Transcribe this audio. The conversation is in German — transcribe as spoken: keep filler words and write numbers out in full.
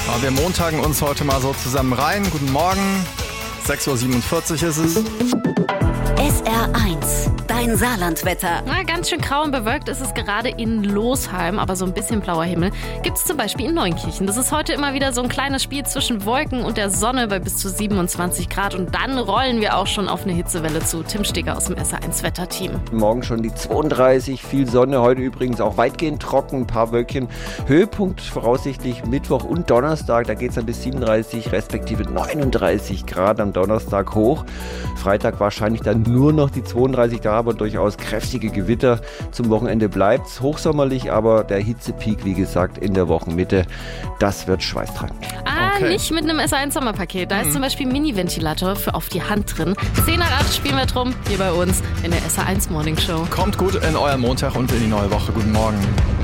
Ja, wir montagen uns heute mal so zusammen rein. Guten Morgen, sechs Uhr siebenundvierzig ist es. S R eins, dein Saarlandwetter. Na, ganz schön grau und bewölkt ist es gerade in Losheim, aber so ein bisschen blauer Himmel gibt es zum Beispiel in Neunkirchen. Das ist heute immer wieder so ein kleines Spiel zwischen Wolken und der Sonne bei bis zu siebenundzwanzig Grad. Und dann rollen wir auch schon auf eine Hitzewelle zu. Tim Steger aus dem S R eins Wetterteam. Morgen schon die zweiunddreißig, viel Sonne, heute übrigens auch weitgehend trocken, ein paar Wölkchen. Höhepunkt voraussichtlich Mittwoch und Donnerstag, da geht es dann bis siebenunddreißig respektive neununddreißig Grad am Donnerstag hoch. Freitag wahrscheinlich dann nur noch die zweiunddreißig, da aber durchaus kräftige Gewitter. Zum Wochenende bleibt es hochsommerlich, aber der Hitzepeak, wie gesagt, in der Wochenmitte, das wird schweißtreibend. Ah, Okay. nicht mit einem S R eins Sommerpaket. Da ist zum Beispiel ein Mini-Ventilator für auf die Hand drin. zehn nach acht spielen wir drum, hier bei uns in der S R eins Morning Show. Kommt gut in euren Montag und in die neue Woche. Guten Morgen.